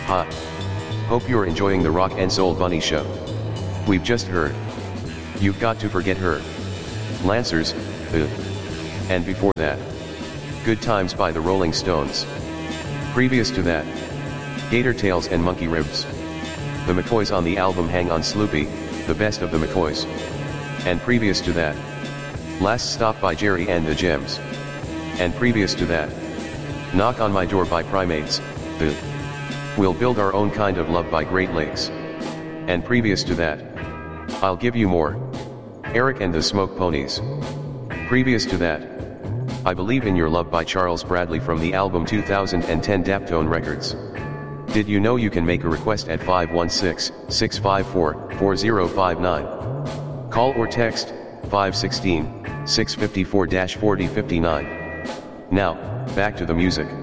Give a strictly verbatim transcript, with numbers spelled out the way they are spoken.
Ha. Hope you're enjoying the Rock and Soul Bunny show. We've just heard You've Got to Forget Her, Lancers, uh, and before that, Good Times by the Rolling Stones. Previous to that, Gator Tails and Monkey Ribs. The McCoys on the album Hang On Sloopy, the best of the McCoys. And previous to that, Last Stop by Jerry and the Gems. And previous to that, Knock on My Door by Primates, the We'll Build Our Own Kind of Love by Great Lakes. And previous to that, I'll Give You More, Eric and the Smoke Ponies. Previous to that, I Believe in Your Love by Charles Bradley from the album two thousand ten Daptone Records. Did you know you can make a request at five one six, six five four, four zero five nine? Call or text, five one six, six five four, four zero five nine. Now, back to the music.